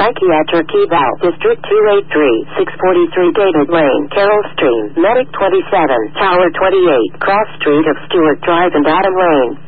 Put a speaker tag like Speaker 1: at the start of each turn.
Speaker 1: Psychiatric Eval, District 283, 643 David Lane, Carroll Stream, Medic 27, Tower 28, Cross Street of Stewart Drive and Adam Lane.